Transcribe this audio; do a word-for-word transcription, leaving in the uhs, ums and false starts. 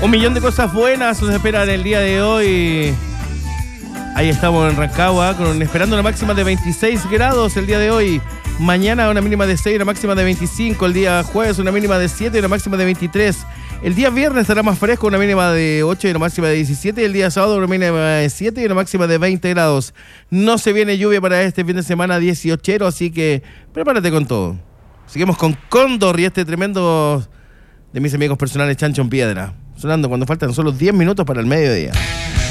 Un millón de cosas buenas nos esperan el día de hoy. Ahí estamos en Rancagua, con, esperando una máxima de veintiséis grados el día de hoy. Mañana una mínima de seis, una máxima de veinticinco. El día jueves una mínima de siete y una máxima de veintitrés. El día viernes estará más fresco, una mínima de ocho y una máxima de diecisiete. Y el día sábado una mínima de siete y una máxima de veinte grados. No se viene lluvia para este fin de semana dieciochero, así que prepárate con todo. Seguimos con Cóndor y este tremendo de mis amigos personales Chancho en Piedra. Sonando cuando faltan solo diez minutos para el mediodía.